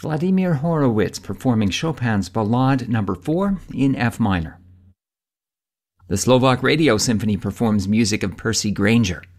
Vladimir Horowitz performing Chopin's Ballade No. 4 in F minor. The Slovak Radio Symphony performs music of Percy Grainger.